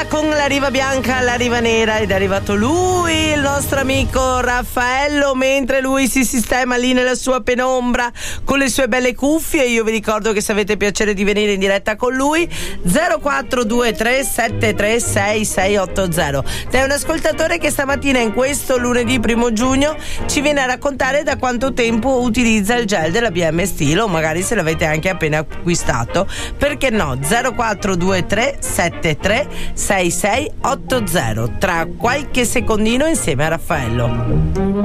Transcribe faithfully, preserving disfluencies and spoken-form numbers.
con la riva bianca alla riva nera ed è arrivato lui, il nostro amico Raffaello, mentre lui si sistema lì nella sua penombra con le sue belle cuffie. Io vi ricordo che se avete piacere di venire in diretta con lui, zero quattro due tre sette tre sei sei otto zero. È un ascoltatore che stamattina, in questo lunedì primo giugno, ci viene a raccontare da quanto tempo utilizza il gel della B M Stilo, o magari se l'avete anche appena acquistato, perché no? Zero quattro due tre sette tre sei sei otto zero, tra qualche secondino insieme a Raffaello.